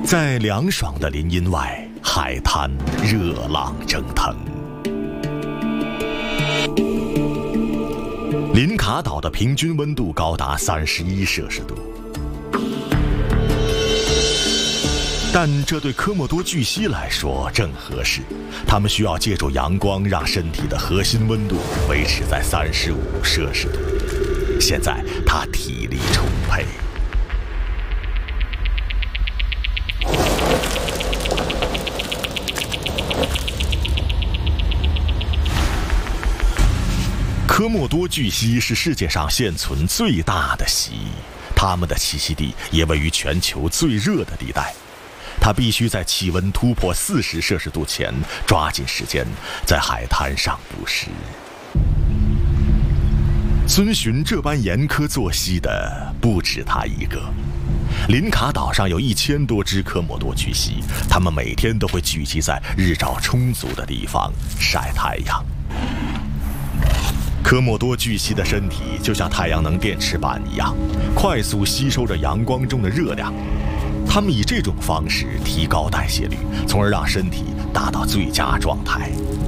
在凉爽的林荫外，海滩热浪蒸腾。林卡岛的平均温度高达31摄氏度，但这对科莫多巨蜥来说正合适，它们需要借助阳光让身体的核心温度维持在35摄氏度。现在它体力充沛。科莫多巨蜥是世界上现存最大的蜥蜴，它们的栖息地也位于全球最热的地带。它必须在气温突破40摄氏度前抓紧时间在海滩上捕食。遵循这般严苛作息的不止它一个。林卡岛上有1000多只科莫多巨蜥，它们每天都会聚集在日照充足的地方晒太阳。科莫多巨蜥的身体就像太阳能电池板一样，快速吸收着阳光中的热量。它们以这种方式提高代谢率，从而让身体达到最佳状态。